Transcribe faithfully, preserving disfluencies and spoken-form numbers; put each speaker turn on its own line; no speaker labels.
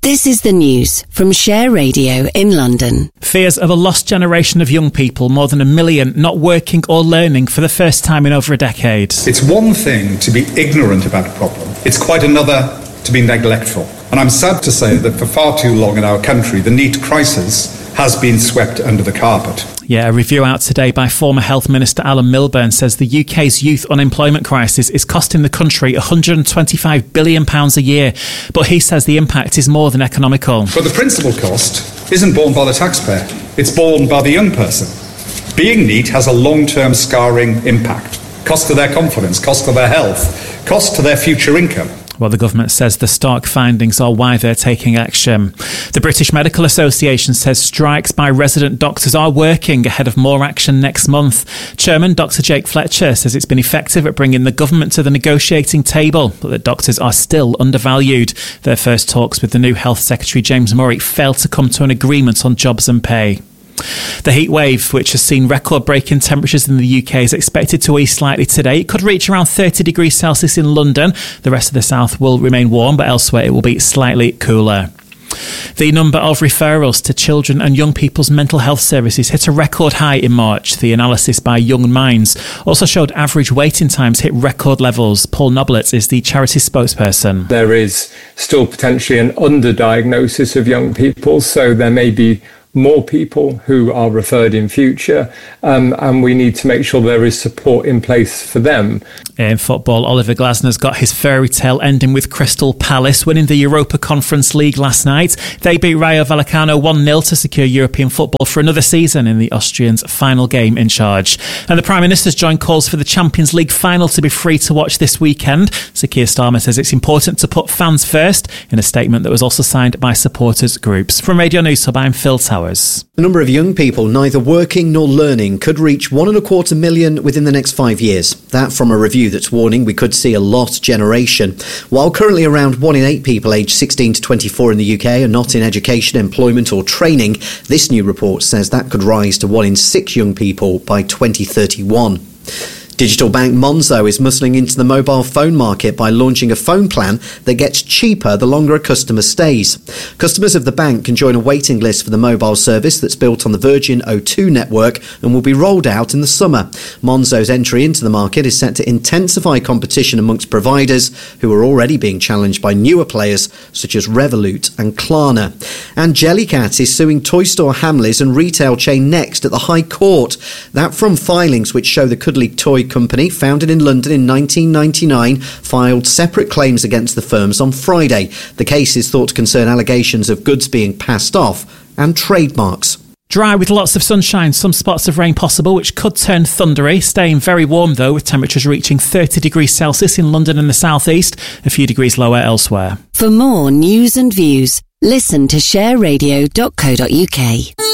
This is the news from Share Radio in London.
Fears of a lost generation of young people, more than a million, not working or learning for the first time in over a decade.
It's one thing to be ignorant about a problem. It's quite another to be neglectful. And I'm sad to say that for far too long in our country, the NEET crisis has been swept under the carpet.
Yeah, a review out today by former Health Minister Alan Milburn says the U K's youth unemployment crisis is costing the country one hundred twenty-five billion pounds a year. But he says the impact is more than economical.
But the principal cost isn't borne by the taxpayer. It's borne by the young person. Being NEET has a long-term scarring impact. Cost to their confidence, cost to their health, cost to their future income.
Well, the government says the stark findings are why they're taking action. The British Medical Association says strikes by resident doctors are working ahead of more action next month. Chairman Doctor Jake Fletcher says it's been effective at bringing the government to the negotiating table, but that doctors are still undervalued. Their first talks with the new Health Secretary James Murray failed to come to an agreement on jobs and pay. The heat wave, which has seen record-breaking temperatures in the U K, is expected to ease slightly today. It could reach around thirty degrees Celsius in London. The rest of the south will remain warm, but elsewhere it will be slightly cooler. The number of referrals to children and young people's mental health services hit a record high in March. The analysis by Young Minds also showed average waiting times hit record levels. Paul Noblett is the charity spokesperson.
There is still potentially an underdiagnosis of young people, so there may be more people who are referred in future, um, and we need to make sure there is support in place for them.
In football, Oliver Glasner's got his fairy tale ending with Crystal Palace winning the Europa Conference League last night. They beat Rayo Vallecano one nil to secure European football for another season in the Austrians' final game in charge. And the Prime Minister's joined calls for the Champions League final to be free to watch this weekend. Sir Keir Starmer says it's important to put fans first in a statement that was also signed by supporters groups. From Radio News Hub, I'm Phil Towers.
The number of young people neither working nor learning could reach one and a quarter million within the next five years. That from a review that's warning we could see a lost generation. While currently around one in eight people aged sixteen to twenty-four in the U K are not in education, employment or training, this new report says that could rise to one in six young people by twenty thirty-one. Digital bank Monzo is muscling into the mobile phone market by launching a phone plan that gets cheaper the longer a customer stays. Customers of the bank can join a waiting list for the mobile service that's built on the Virgin O two network and will be rolled out in the summer. Monzo's entry into the market is set to intensify competition amongst providers who are already being challenged by newer players such as Revolut and Klarna. And Jellycat is suing toy store Hamleys and retail chain Next at the High Court. That from filings which show the Cuddly Toy Company, founded in London in nineteen ninety-nine, filed separate claims against the firms on Friday. The case is thought to concern allegations of goods being passed off and trademarks.
Dry with lots of sunshine, some spots of rain possible, which could turn thundery. Staying very warm, though, with temperatures reaching thirty degrees Celsius in London and the southeast, a few degrees lower elsewhere.
For more news and views, listen to share radio dot co dot uk.